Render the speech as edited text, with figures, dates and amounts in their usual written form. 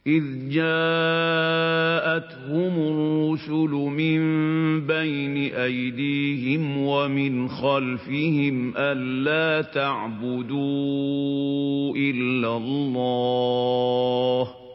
إِذْ جَاءَتْهُمُ الرُّسُلُ مِن بَيْنِ أَيْدِيهِمْ وَمِنْ خَلْفِهِمْ أَلَّا تَعْبُدُوا إِلَّا اللَّهَ